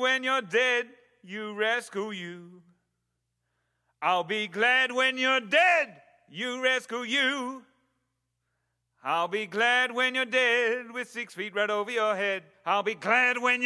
when you're dead, you rescue you. I'll be glad when you're dead, you rescue you. I'll be glad when you're dead with 6 feet right over your head. I'll be glad when you're